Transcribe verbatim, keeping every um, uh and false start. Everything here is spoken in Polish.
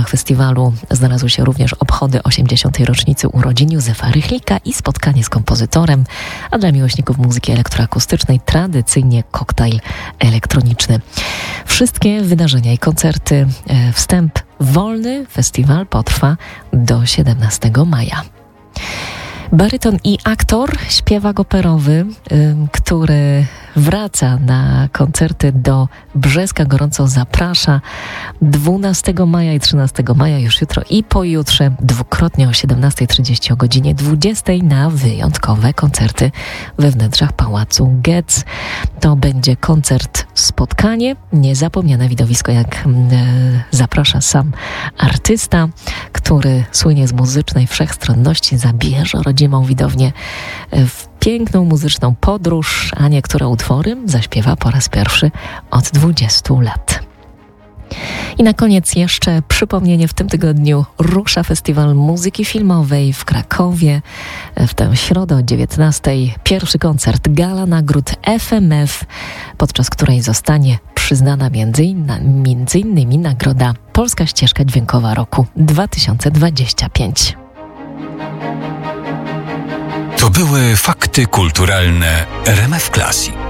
ramach festiwalu znalazły się również obchody osiemdziesiątej rocznicy urodzin Józefa Rychlika i spotkanie z kompozytorem, a dla miłośników muzyki elektroakustycznej tradycyjnie koktajl elektroniczny. Wszystkie wydarzenia i koncerty, e, wstęp wolny, festiwal potrwa do siedemnastego maja. Baryton i aktor, śpiewak operowy, y, który wraca na koncerty do Brzeska, gorąco zaprasza dwunastego maja i trzynastego maja, już jutro i pojutrze, dwukrotnie o siedemnastej trzydzieści, o godzinie dwudziestej na wyjątkowe koncerty we wnętrzach Pałacu Getz. To będzie koncert spotkanie, niezapomniane widowisko, jak y, zaprasza sam artysta, który słynie z muzycznej wszechstronności, zabierze rodzimą widownię w piękną muzyczną podróż, a niektóre utwory zaśpiewa po raz pierwszy od dwudziestu lat. I na koniec jeszcze przypomnienie, w tym tygodniu rusza Festiwal Muzyki Filmowej w Krakowie. W tę środę o dziewiętnastej pierwszy koncert, gala nagród F M F, podczas której zostanie przyznana między, inna, między innymi nagroda Polska Ścieżka Dźwiękowa Roku dwa tysiące dwudziesty piąty. To były fakty kulturalne R M F Classic.